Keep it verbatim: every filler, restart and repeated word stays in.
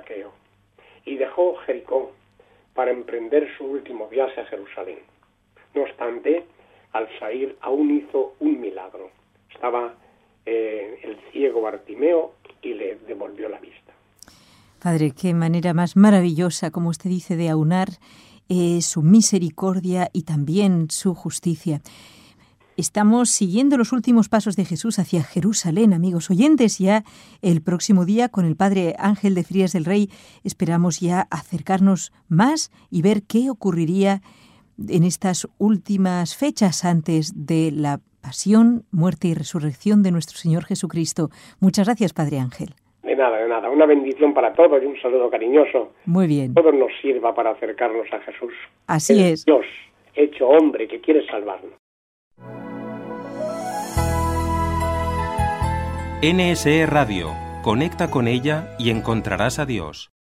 Zaqueo y dejó Jericó para emprender su último viaje a Jerusalén. No obstante, al salir aún hizo un milagro. Estaba eh, el ciego Bartimeo y le devolvió la vista. Padre, qué manera más maravillosa, como usted dice, de aunar eh, su misericordia y también su justicia. Estamos siguiendo los últimos pasos de Jesús hacia Jerusalén, amigos oyentes. Ya el próximo día, con el Padre Ángel de Frías del Rey, esperamos ya acercarnos más y ver qué ocurriría en estas últimas fechas antes de la pasión, muerte y resurrección de nuestro Señor Jesucristo. Muchas gracias, Padre Ángel. De nada, de nada. Una bendición para todos y un saludo cariñoso. Muy bien. Todo nos sirva para acercarnos a Jesús. Así es. Dios, hecho hombre, que quiere salvarnos. N S E Radio. Conecta con ella y encontrarás a Dios.